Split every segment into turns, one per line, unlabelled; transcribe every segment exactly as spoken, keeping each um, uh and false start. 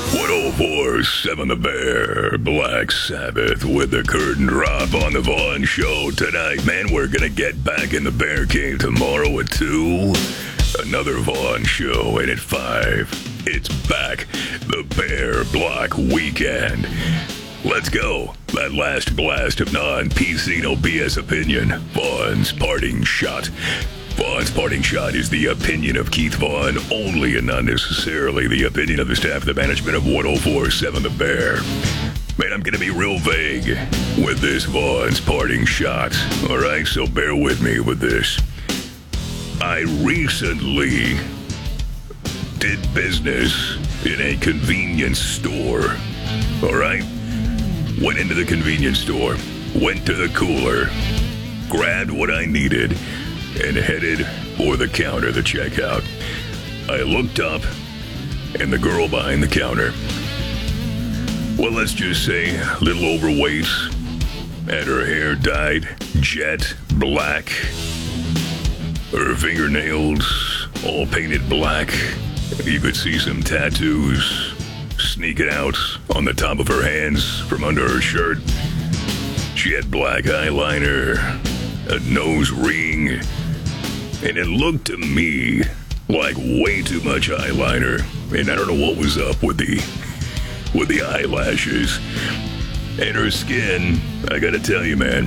one oh four point seven The Bear, Black Sabbath with the curtain drop on the Vaughn Show tonight. Man, we're gonna get back in the Bear Cave tomorrow at two. Another Vaughn Show, and at five, it's back. The Bear Block Weekend. Let's go. That last blast of non-P C, no B S opinion. Vaughn's parting shot. Vaughn's parting shot is the opinion of Keith Vaughn only, and not necessarily the opinion of the staff, the management of one oh four point seven The Bear. Man, I'm going to be real vague with this Vaughn's parting shot. All right, so bear with me with this. I recently did business in a convenience store. All right? Went into the convenience store, went to the cooler, grabbed what I needed, and headed for the counter, the checkout. I looked up, and the girl behind the counter, well, let's just say a little overweight, had her hair dyed jet black, her fingernails all painted black. You could see some tattoos sneaking out on the top of her hands from under her shirt. She had black eyeliner, a nose ring, and it looked to me like way too much eyeliner. And I don't know what was up with the with the eyelashes. And her skin, I gotta tell you, man,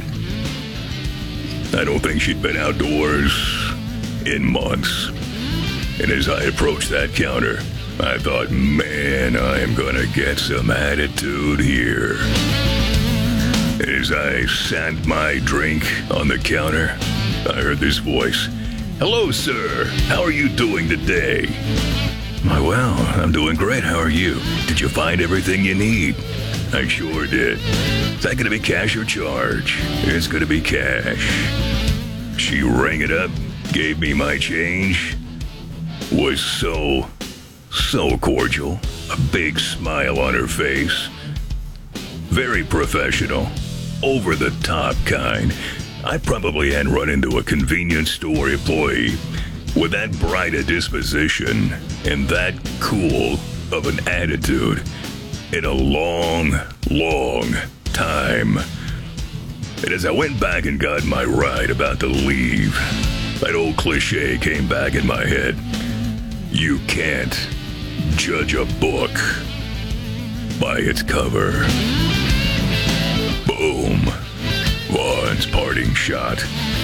I don't think she'd been outdoors in months. And as I approached that counter, I thought, man, I am gonna get some attitude here. As I sat my drink on the counter, I heard this voice. Hello, sir. How are you doing today? My, well, I'm doing great. How are you? Did you find everything you need? I sure did. Is that gonna be cash or charge? It's gonna be cash. She rang it up, gave me my change, was so, so cordial, a big smile on her face. Very professional, over the top kind. I probably hadn't run into a convenience store employee with that bright a disposition and that cool of an attitude in a long, long time. And as I went back and got my ride about to leave, that old cliche came back in my head. You can't judge a book by its cover. Boom. Vaughn's parting shot.